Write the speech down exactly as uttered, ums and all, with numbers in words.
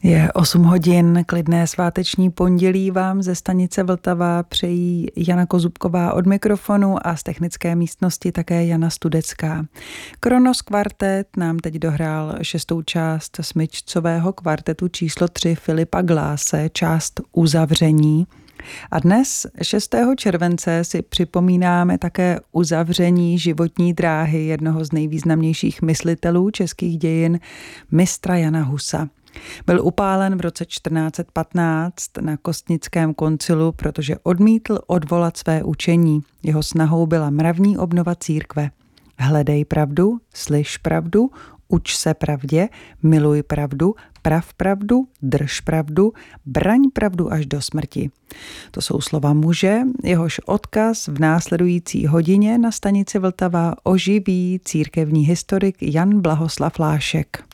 Je osm hodin, klidné sváteční pondělí vám ze stanice Vltava přejí Jana Kozubková od mikrofonu a z technické místnosti také Jana Studecká. Kronos kvartet nám teď dohrál šestou část smyčcového kvartetu číslo tři Filipa Glasse, část Uzavření. A dnes, šestého července, si připomínáme také uzavření životní dráhy jednoho z nejvýznamnějších myslitelů českých dějin, mistra Jana Husa. Byl upálen v roce čtrnáct set patnáct na Kostnickém koncilu, protože odmítl odvolat své učení. Jeho snahou byla mravní obnova církve. Hledej pravdu, slyš pravdu, uč se pravdě, miluj pravdu, prav pravdu, drž pravdu, braň pravdu až do smrti. To jsou slova muže, jehož odkaz v následující hodině na stanici Vltava oživí církevní historik Jan Blahoslav Lášek.